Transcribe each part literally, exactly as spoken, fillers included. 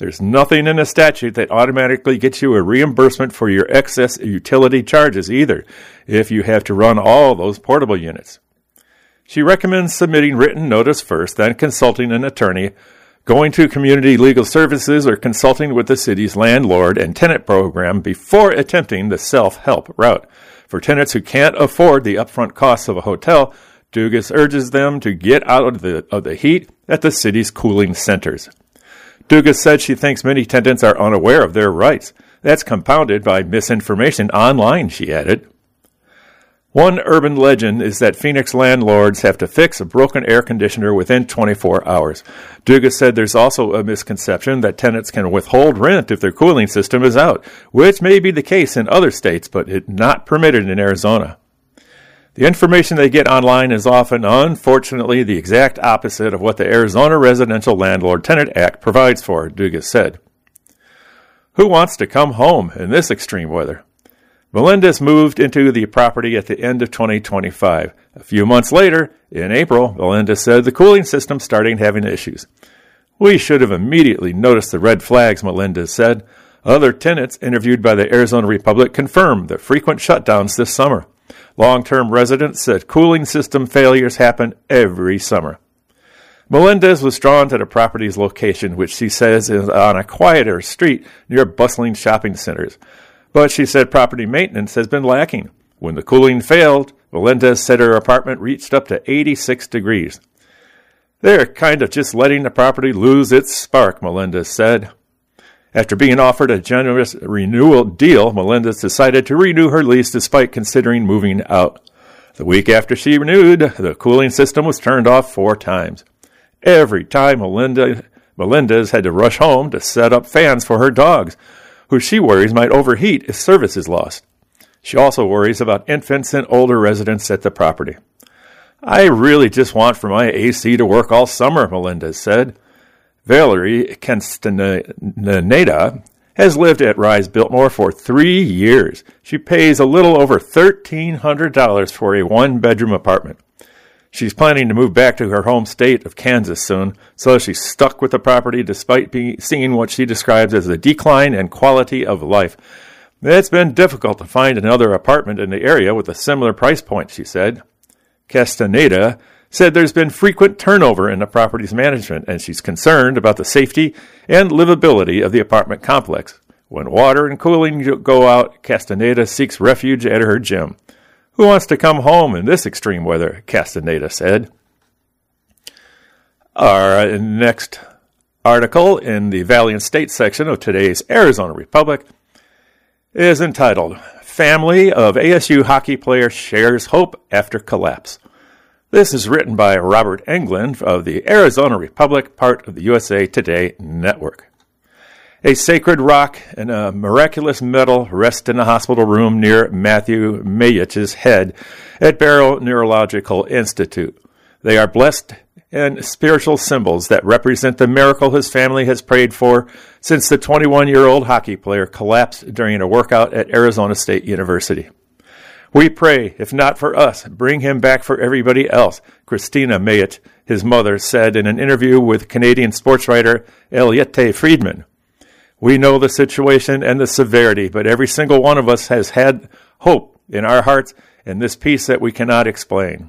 There's nothing in the statute that automatically gets you a reimbursement for your excess utility charges either, if you have to run all those portable units. She recommends submitting written notice first, then consulting an attorney, going to community legal services, or consulting with the city's landlord and tenant program before attempting the self-help route. For tenants who can't afford the upfront costs of a hotel, Dugas urges them to get out of the, of the heat at the city's cooling centers. Dugas said she thinks many tenants are unaware of their rights. That's compounded by misinformation online, she added. One urban legend is that Phoenix landlords have to fix a broken air conditioner within twenty-four hours. Dugas said there's also a misconception that tenants can withhold rent if their cooling system is out, which may be the case in other states, but it's not permitted in Arizona. The information they get online is often, unfortunately, the exact opposite of what the Arizona Residential Landlord-Tenant Act provides for, Dugas said. Who wants to come home in this extreme weather? Melendez moved into the property at the end of twenty twenty-five. A few months later, in April, Melendez said the cooling system started having issues. We should have immediately noticed the red flags, Melendez said. Other tenants interviewed by the Arizona Republic confirmed the frequent shutdowns this summer. Long-term residents said cooling system failures happen every summer. Melendez was drawn to the property's location, which she says is on a quieter street near bustling shopping centers. But she said property maintenance has been lacking. When the cooling failed, Melendez said her apartment reached up to eighty-six degrees. They're kind of just letting the property lose its spark, Melendez said. After being offered a generous renewal deal, Melendez decided to renew her lease despite considering moving out. The week after she renewed, the cooling system was turned off four times. Every time Melinda, Melendez had to rush home to set up fans for her dogs, who she worries might overheat if service is lost. She also worries about infants and older residents at the property. I really just want for my A C to work all summer, Melendez said. Valerie Castaneda has lived at Rise Biltmore for three years. She pays a little over thirteen hundred dollars for a one-bedroom apartment. She's planning to move back to her home state of Kansas soon, so she's stuck with the property despite being, seeing what she describes as a decline in quality of life. It's been difficult to find another apartment in the area with a similar price point, she said. Castaneda said there's been frequent turnover in the property's management, and she's concerned about the safety and livability of the apartment complex. When water and cooling go out, Castaneda seeks refuge at her gym. Who wants to come home in this extreme weather? Castaneda said. Our next article in the Valiant State section of today's Arizona Republic is entitled, Family of A S U Hockey Player Shares Hope After Collapse. This is written by Robert Englund of the Arizona Republic, part of the U S A Today Network. A sacred rock and a miraculous medal rest in a hospital room near Matthew Mayich's head at Barrow Neurological Institute. They are blessed and spiritual symbols that represent the miracle his family has prayed for since the twenty-one-year-old hockey player collapsed during a workout at Arizona State University. We pray, if not for us, bring him back for everybody else, Christina Mayich, his mother, said in an interview with Canadian sports writer Eliette Friedman. We know the situation and the severity, but every single one of us has had hope in our hearts and this peace that we cannot explain.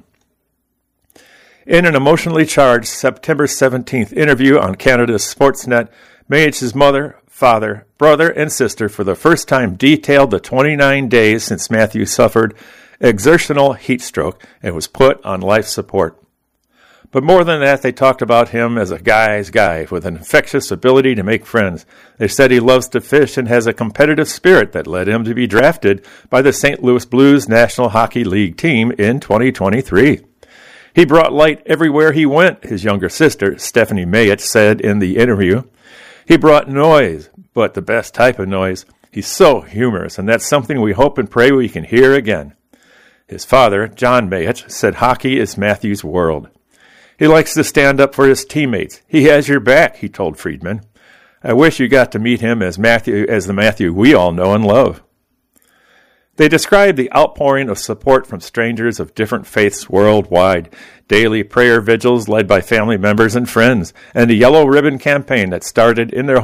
In an emotionally charged September seventeenth interview on Canada's Sportsnet, Mayich's mother, father, brother, and sister for the first time detailed the twenty-nine days since Matthew suffered exertional heat stroke and was put on life support. But more than that, they talked about him as a guy's guy with an infectious ability to make friends. They said he loves to fish and has a competitive spirit that led him to be drafted by the Saint Louis Blues National Hockey League team in twenty twenty-three. He brought light everywhere he went, his younger sister, Stephanie Mayich, said in the interview. He brought noise, but the best type of noise. He's so humorous, and that's something we hope and pray we can hear again. His father, John Mayich, said hockey is Matthew's world. He likes to stand up for his teammates. He has your back, he told Friedman. I wish you got to meet him as Matthew, as the Matthew we all know and love. They described the outpouring of support from strangers of different faiths worldwide, daily prayer vigils led by family members and friends, and the Yellow Ribbon campaign that started in their